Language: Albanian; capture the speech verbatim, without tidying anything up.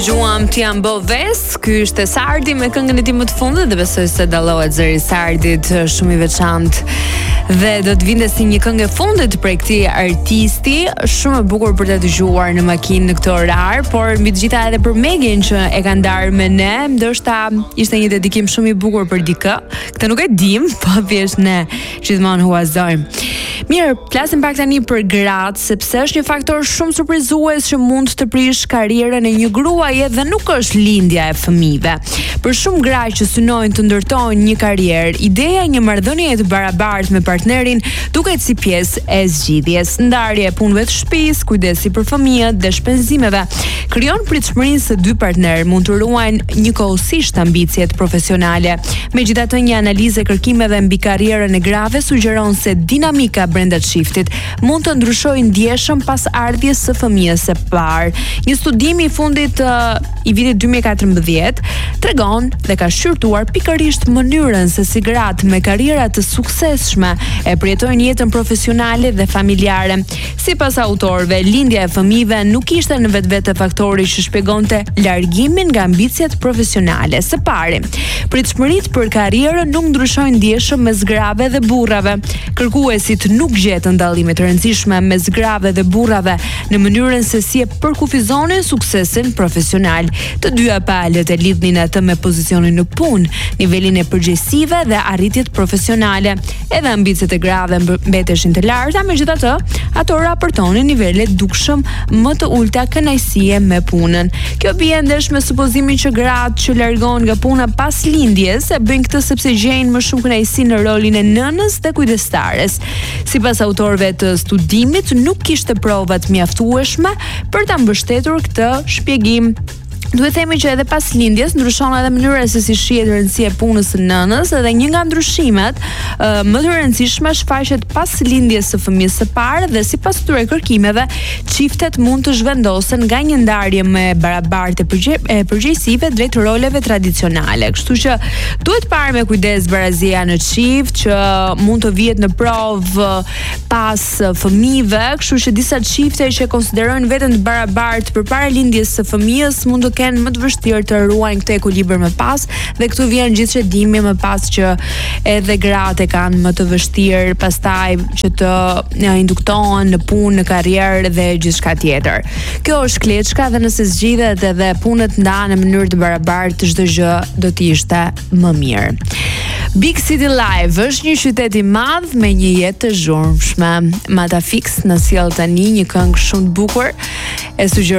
Gjuam t'jam bo ves, ky është Sardi me këngën e tij më të fundit dhe besoj se dallohet zëri i Sardit shumë i veçantë dhe do të vinte si një këngë e fundit prej këtij artisti, shumë e bukur për të dëgjuar në makinë në këtë orar, por mbi të gjitha edhe për Megin që e ka ndarë me ne, ndoshta ishte një dedikim shumë i bukur për dikë. Këtë nuk e dim, po thjesht ne gjithmonë huazojmë. Mirë, flasim pak tani për gratë, sepse është një faktor shumë surprizues që mund të prish karrierën e një gruaje dhe nuk është lindja e fëmijëve. Për shumë gra që synojnë të ndërtojnë një karrierë, ideja e një marrëdhënie të barabartë me partnerin duket si pjesë e zgjidhjes. Ndarja e punëve të shtëpisë, kujdesi për fëmijët dhe shpenzimeve krijon pritshmërinë se dy partnerë mund të ruajnë njëkohësisht ambicjet profesionale. Megjithatë, një analizë e kërkimeve mbi karrierën e grave sugjeron se dinamika brenda çiftit mund të ndryshojë ndjeshëm pas ardhjes së fëmijës së parë. Një studim i fundit uh, i vitit dy mijë e katërmbëdhjetë tregon dhe ka shqyrtuar pikërisht mënyrën se si gratë me karriera të suksesshme e përjetojnë jetën profesionale dhe familjare. Sipas autorëve, lindja e fëmijëve nuk ishte në vetvete faktori që shpjegonte largimin nga ambicjet profesionale. Së pari, pritshmëritë për karrierën nuk ndryshojnë ndjeshëm mes grave dhe burrave. Kërkuesit nuk gjetën dallime të rëndësishme mes grave dhe burrave në mënyrën se si e përkufizonin suksesin profesional. Të dyja palët e lidhnin atë me pozicionin në punë, nivelin e përgjegjësive dhe arritjet profesionale. Edhe ambicet e grave mbeteshin të larta, megjithatë, ato raportonin nivele dukshëm më të ulta kënaqësie me punën. Kjo bie ndesh me supozimin që gratë që largohen nga puna pas lindjes e bëjnë këtë sepse gjejnë më shumë kënaqësi në rolin e nënës dhe kujdestares. Sipas autorëve të studimit, nuk kishte prova të mjaftueshme për ta mbështetur këtë shpjegim. Duhet themi që edhe pas lindjes ndryshon edhe mënyra se si shihet rëndësia e punës së nënës dhe një nga ndryshimet uh, më të rëndësishme shfaqet pas lindjes së fëmijës së parë dhe sipas këtyre kërkimeve, çiftet mund të zhvendosen nga një ndarje më e barabartë e përgjegjësive drejt roleve tradicionale. Kështu që duhet parë me kujdes barazia në çift që mund të vihet në provë pas fëmijëve, kështu që disa çifte që konsiderojnë veten të barabartë përpara lindjes së fëmijës mund të kenë më të vështirë të ruajnë këtë ekuilibër më pas dhe këtu vjen gjithë çdimi më pas që edhe gratë kanë më të vështirë pastaj që të induktohen në punë, në karrierë dhe gjithçka tjetër. Kjo është kleçka dhe nëse zgjidhet edhe punët ndahen në mënyrë të barabartë, çdo gjë do të ishte më mirë. Big City Live është një qytet i madh me një jetë të zhurmshme. Matafix na sjell tani një këngë shumë të bukur e sugjeroj